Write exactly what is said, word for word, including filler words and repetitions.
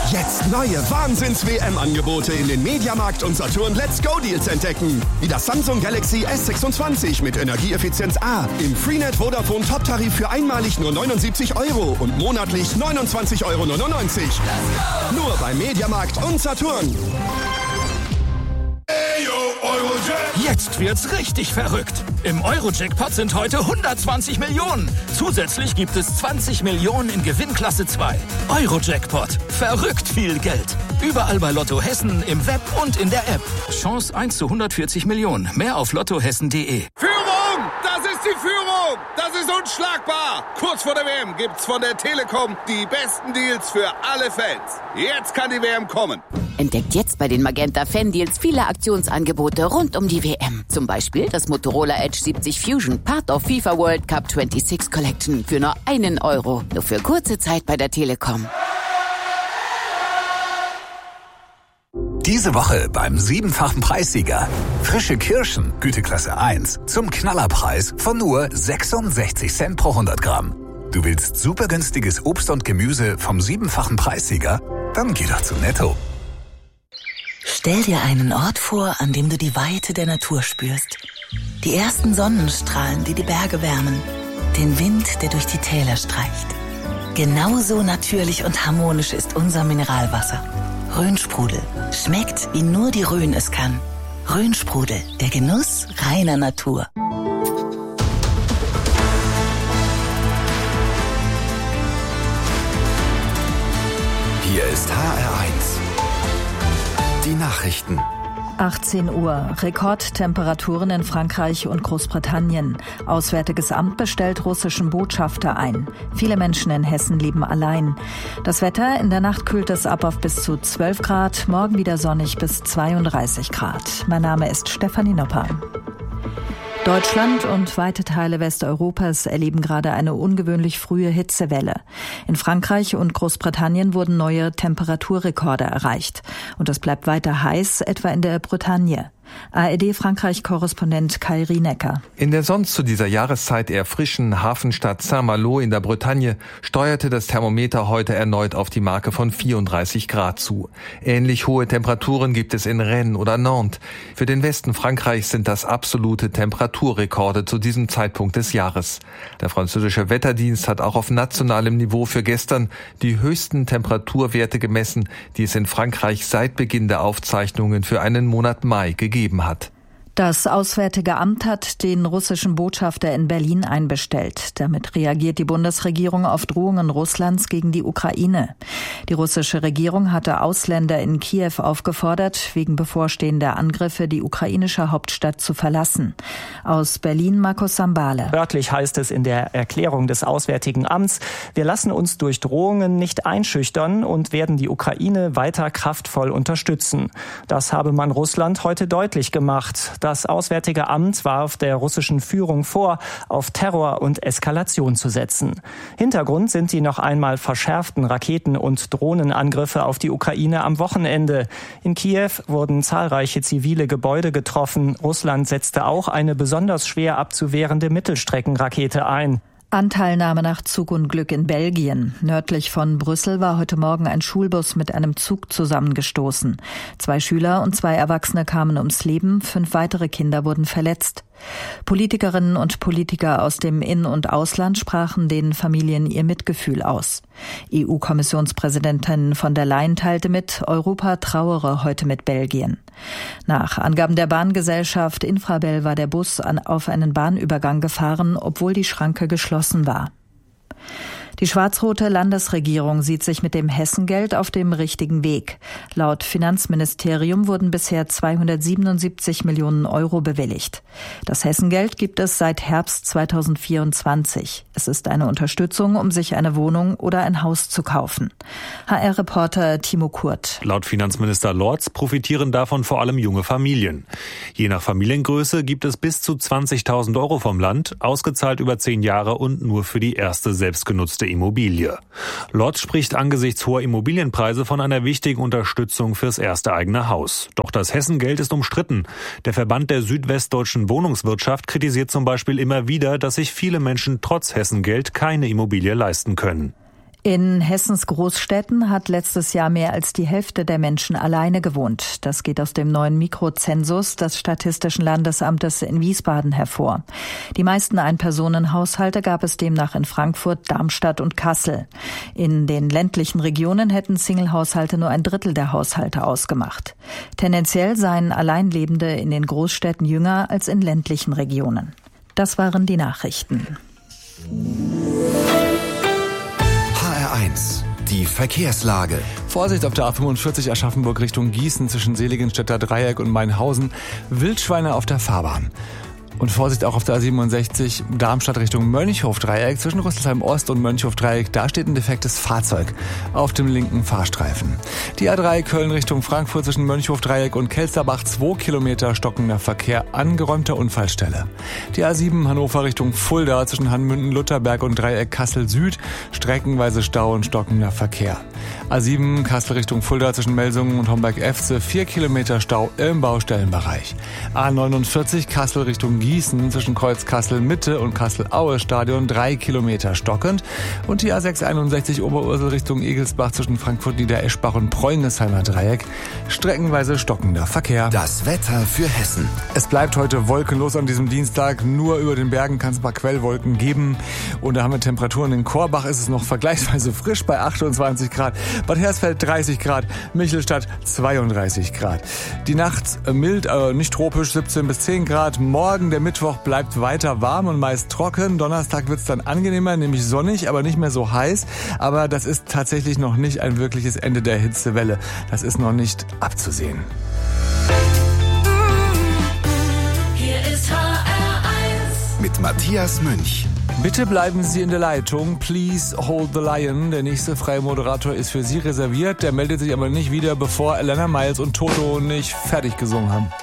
Jetzt neue Wahnsinns-W M-Angebote in den Mediamarkt und Saturn Let's Go Deals entdecken. Wie das Samsung Galaxy S sechsundzwanzig mit Energieeffizienz A im Freenet Vodafone Top-Tarif für einmalig nur neunundsiebzig Euro und monatlich neunundzwanzig Euro neunundneunzig. Nur bei Mediamarkt und Saturn. Jetzt wird's richtig verrückt. Im Euro-Jackpot sind heute hundertzwanzig Millionen. Zusätzlich gibt es zwanzig Millionen in Gewinnklasse zwei. Euro-Jackpot. Verrückt viel Geld. Überall bei Lotto Hessen, im Web und in der App. Chance eins zu hundertvierzig Millionen. Mehr auf lottohessen punkt de. Führung! Das ist die Führung! Das ist unschlagbar! Kurz vor der W M gibt's von der Telekom die besten Deals für alle Fans. Jetzt kann die W M kommen. Entdeckt jetzt bei den Magenta Fan Deals viele Aktionsangebote rund um die W M. Zum Beispiel das Motorola Edge siebzig Fusion, Part of FIFA World Cup sechsundzwanzig Collection für nur einen Euro. Nur für kurze Zeit bei der Telekom. Diese Woche beim siebenfachen Preissieger. Frische Kirschen, Güteklasse eins, zum Knallerpreis von nur sechsundsechzig Cent pro hundert Gramm. Du willst super günstiges Obst und Gemüse vom siebenfachen Preissieger? Dann geh doch zu Netto. Stell dir einen Ort vor, an dem du die Weite der Natur spürst. Die ersten Sonnenstrahlen, die die Berge wärmen. Den Wind, der durch die Täler streicht. Genauso natürlich und harmonisch ist unser Mineralwasser. Rhönsprudel. Schmeckt, wie nur die Rhön es kann. Rhönsprudel. Der Genuss reiner Natur. Hier ist H R eins. Die Nachrichten. achtzehn Uhr. Rekordtemperaturen in Frankreich und Großbritannien. Auswärtiges Amt bestellt russischen Botschafter ein. Viele Menschen in Hessen leben allein. Das Wetter: In der Nacht kühlt es ab auf bis zu zwölf Grad, morgen wieder sonnig bis zweiunddreißig Grad. Mein Name ist Stefanie Nopper. Deutschland und weite Teile Westeuropas erleben gerade eine ungewöhnlich frühe Hitzewelle. In Frankreich und Großbritannien wurden neue Temperaturrekorde erreicht. Und es bleibt weiter heiß, etwa in der Bretagne. A R D-Frankreich-Korrespondent Kai Rienecker. In der sonst zu dieser Jahreszeit eher frischen Hafenstadt Saint-Malo in der Bretagne steuerte das Thermometer heute erneut auf die Marke von vierunddreißig Grad zu. Ähnlich hohe Temperaturen gibt es in Rennes oder Nantes. Für den Westen Frankreichs sind das absolute Temperaturrekorde zu diesem Zeitpunkt des Jahres. Der französische Wetterdienst hat auch auf nationalem Niveau für gestern die höchsten Temperaturwerte gemessen, die es in Frankreich seit Beginn der Aufzeichnungen für einen Monat Mai gegeben hat. Das Auswärtige Amt hat den russischen Botschafter in Berlin einbestellt. Damit reagiert die Bundesregierung auf Drohungen Russlands gegen die Ukraine. Die russische Regierung hatte Ausländer in Kiew aufgefordert, wegen bevorstehender Angriffe die ukrainische Hauptstadt zu verlassen. Aus Berlin Markus Sambale. Wörtlich heißt es in der Erklärung des Auswärtigen Amts: Wir lassen uns durch Drohungen nicht einschüchtern und werden die Ukraine weiter kraftvoll unterstützen. Das habe man Russland heute deutlich gemacht. Das Auswärtige Amt warf der russischen Führung vor, auf Terror und Eskalation zu setzen. Hintergrund sind die noch einmal verschärften Raketen- und Drohnenangriffe auf die Ukraine am Wochenende. In Kiew wurden zahlreiche zivile Gebäude getroffen. Russland setzte auch eine besonders schwer abzuwehrende Mittelstreckenrakete ein. Anteilnahme nach Zugunglück in Belgien. Nördlich von Brüssel war heute Morgen ein Schulbus mit einem Zug zusammengestoßen. Zwei Schüler und zwei Erwachsene kamen ums Leben, fünf weitere Kinder wurden verletzt. Politikerinnen und Politiker aus dem In- und Ausland sprachen den Familien ihr Mitgefühl aus. E U-Kommissionspräsidentin von der Leyen teilte mit, Europa trauere heute mit Belgien. Nach Angaben der Bahngesellschaft Infrabel war der Bus an, auf einen Bahnübergang gefahren, obwohl die Schranke geschlossen war. Die schwarz-rote Landesregierung sieht sich mit dem Hessengeld auf dem richtigen Weg. Laut Finanzministerium wurden bisher zweihundertsiebenundsiebzig Millionen Euro bewilligt. Das Hessengeld gibt es seit Herbst zweitausendvierundzwanzig. Es ist eine Unterstützung, um sich eine Wohnung oder ein Haus zu kaufen. H R-Reporter Timo Kurt. Laut Finanzminister Lorz profitieren davon vor allem junge Familien. Je nach Familiengröße gibt es bis zu zwanzigtausend Euro vom Land, ausgezahlt über zehn Jahre und nur für die erste selbstgenutzte Immobilie. Lorz spricht angesichts hoher Immobilienpreise von einer wichtigen Unterstützung fürs erste eigene Haus. Doch das Hessengeld ist umstritten. Der Verband der südwestdeutschen Wohnungswirtschaft kritisiert zum Beispiel immer wieder, dass sich viele Menschen trotz Hessengeld keine Immobilie leisten können. In Hessens Großstädten hat letztes Jahr mehr als die Hälfte der Menschen alleine gewohnt. Das geht aus dem neuen Mikrozensus des Statistischen Landesamtes in Wiesbaden hervor. Die meisten Einpersonenhaushalte gab es demnach in Frankfurt, Darmstadt und Kassel. In den ländlichen Regionen hätten Singlehaushalte nur ein Drittel der Haushalte ausgemacht. Tendenziell seien Alleinlebende in den Großstädten jünger als in ländlichen Regionen. Das waren die Nachrichten. eins. Die Verkehrslage. Vorsicht auf der A fünfundvierzig Aschaffenburg Richtung Gießen zwischen Seligenstädter Dreieck und Mainhausen. Wildschweine auf der Fahrbahn. Und Vorsicht auch auf der A siebenundsechzig Darmstadt Richtung Mönchhof-Dreieck. Zwischen Rüsselsheim Ost und Mönchhof-Dreieck, da steht ein defektes Fahrzeug auf dem linken Fahrstreifen. Die A drei Köln Richtung Frankfurt zwischen Mönchhof-Dreieck und Kelsterbach, zwei Kilometer stockender Verkehr, angeräumter Unfallstelle. Die A sieben Hannover Richtung Fulda zwischen Hanmünden-Lutherberg und Dreieck Kassel Süd, streckenweise Stau und stockender Verkehr. A sieben Kassel Richtung Fulda zwischen Melsungen und Homberg-Efze, vier Kilometer Stau im Baustellenbereich. A neunundvierzig Kassel Richtung Gießen zwischen Kreuz Kassel Mitte und Kassel-Aue Stadion, drei Kilometer stockend. Und die A sechshunderteinundsechzig Oberursel Richtung Egelsbach zwischen Frankfurt Niedereschbach und Preungesheimer Dreieck, streckenweise stockender Verkehr. Das Wetter für Hessen. Es bleibt heute wolkenlos an diesem Dienstag. Nur über den Bergen kann es ein paar Quellwolken geben. Und da haben wir Temperaturen. In Korbach ist es noch vergleichsweise frisch bei achtundzwanzig Grad. Bad Hersfeld dreißig Grad. Michelstadt zweiunddreißig Grad. Die Nacht mild, äh, nicht tropisch, siebzehn bis zehn Grad. Morgen, der Mittwoch, bleibt weiter warm und meist trocken. Donnerstag wird es dann angenehmer, nämlich sonnig, aber nicht mehr so heiß. Aber das ist tatsächlich noch nicht ein wirkliches Ende der Hitzewelle. Das ist noch nicht abzusehen. Hier ist H R eins mit Matthias Münch. Bitte bleiben Sie in der Leitung. Please hold the line. Der nächste freie Moderator ist für Sie reserviert. Der meldet sich aber nicht wieder, bevor Elena Miles und Toto nicht fertig gesungen haben.